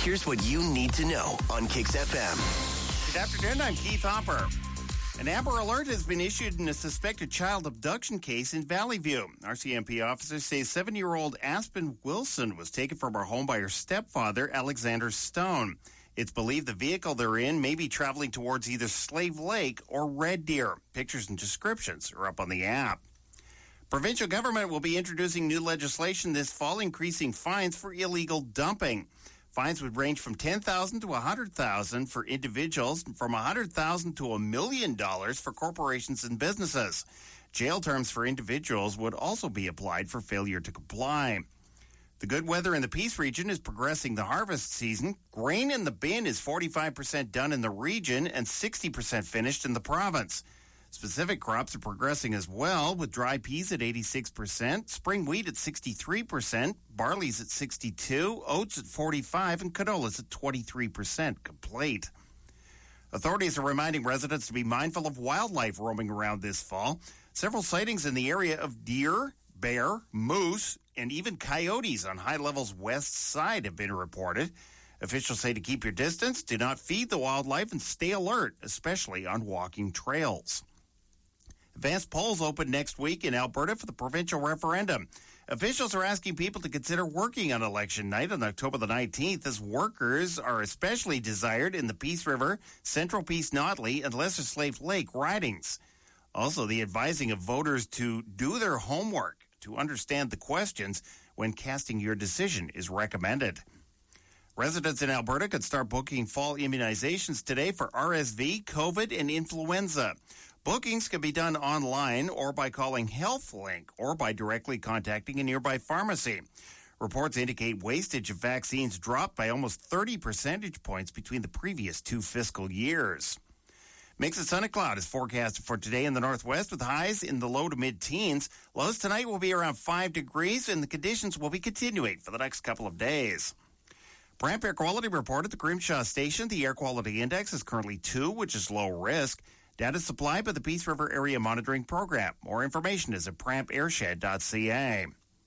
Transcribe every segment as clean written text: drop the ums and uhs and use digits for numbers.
Here's what you need to know on Kicks FM. Good afternoon, I'm Keith Hopper. An Amber Alert has been issued in a suspected child abduction case in Valley View. RCMP officers say 7-year-old Aspen Wilson was taken from her home by her stepfather, Alexander Stone. It's believed the vehicle they're in may be traveling towards either Slave Lake or Red Deer. Pictures and descriptions are up on the app. Provincial government will be introducing new legislation this fall, increasing fines for illegal dumping. Fines would range from $10,000 to $100,000 for individuals, from $100,000 to $1 million for corporations and businesses. Jail terms for individuals would also be applied for failure to comply. The good weather in the Peace region is progressing the harvest season. Grain in the bin is 45% done in the region and 60% finished in the province. Specific crops are progressing as well, with dry peas at 86%, spring wheat at 63%, barley's at 62%, oats at 45%, and canola's at 23% complete. Authorities are reminding residents to be mindful of wildlife roaming around this fall. Several sightings in the area of deer, bear, moose, and even coyotes on High Level's west side have been reported. Officials say to keep your distance, do not feed the wildlife, and stay alert, especially on walking trails. Advanced polls open next week in Alberta for the provincial referendum. Officials are asking people to consider working on election night on October the 19th, as workers are especially desired in the Peace River, Central Peace Notley, and Lesser Slave Lake ridings. Also, the advising of voters to do their homework to understand the questions when casting your decision is recommended. Residents in Alberta could start booking fall immunizations today for RSV, COVID, and influenza. Bookings can be done online or by calling HealthLink or by directly contacting a nearby pharmacy. Reports indicate wastage of vaccines dropped by almost 30 percentage points between the previous 2 fiscal years. Mix of sun and cloud is forecasted for today in the northwest with highs in the low to mid-teens. Lows tonight will be around 5 degrees and the conditions will be continuing for the next couple of days. Brant Air Quality Report at the Grimshaw Station. The air quality index is currently 2, which is low risk. Data supplied by the Peace River Area Monitoring Program. More information is at prampairshed.ca.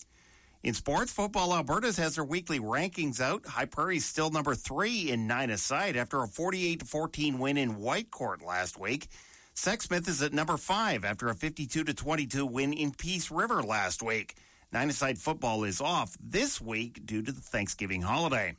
In sports, Football Alberta has their weekly rankings out. High Prairie's still number 3 in 9-a-side after a 48-14 win in Whitecourt last week. Sexsmith is at number 5 after a 52-22 win in Peace River last week. 9-a-side football is off this week due to the Thanksgiving holiday.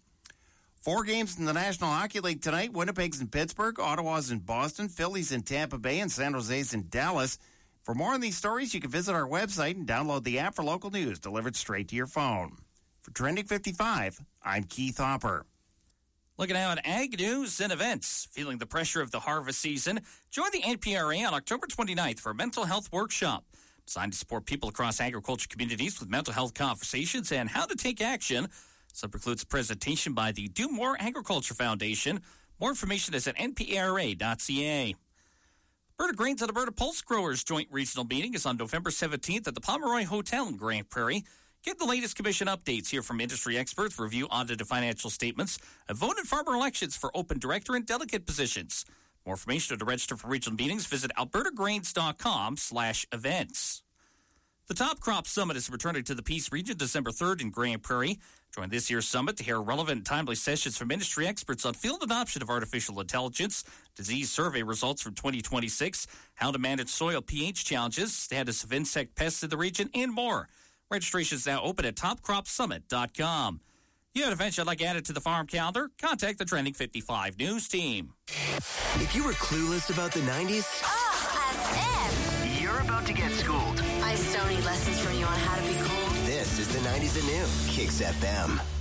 4 games in the National Hockey League tonight. Winnipeg's in Pittsburgh, Ottawa's in Boston, Philly's in Tampa Bay, and San Jose's in Dallas. For more on these stories, you can visit our website and download the app for local news delivered straight to your phone. For Trending 55, I'm Keith Hopper. Looking now at ag news and events. Feeling the pressure of the harvest season? Join the NPRA on October 29th for a mental health workshop designed to support people across agriculture communities with mental health conversations and how to take action. So includes a presentation by the Do More Agriculture Foundation. More information is at npra.ca. Alberta Grains and Alberta Pulse Growers joint regional meeting is on November 17th at the Pomeroy Hotel in Grand Prairie. Get the latest commission updates, hear from industry experts, review audited financial statements, and vote in farmer elections for open director and delegate positions. More information or to register for regional meetings, visit albertagrains.com/events. The Top Crop Summit is returning to the Peace region December 3rd in Grand Prairie. Join this year's summit to hear relevant and timely sessions from industry experts on field adoption of artificial intelligence, disease survey results from 2026, how to manage soil pH challenges, status of insect pests in the region, and more. Registration is now open at topcropsummit.com. You have an event you'd like added to the farm calendar? Contact the Trending 55 News team. If you were clueless about the 90s, you're about to get schooled. I still need lessons from you on how to be cool. This is the 90s and new Kicks FM.